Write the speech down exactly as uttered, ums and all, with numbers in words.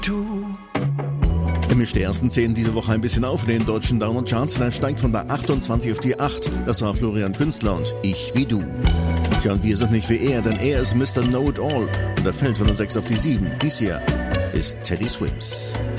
Du. Er mischt die ersten zehn diese Woche ein bisschen auf in den deutschen Download-Charts. Er steigt von der achtundzwanzig auf die acht. Das war Florian Künstler und Ich wie du. Tja, und wir sind nicht wie er, denn er ist Mister Know-It-All und er fällt von der sechs auf die sieben. Dies hier ist Teddy Swims.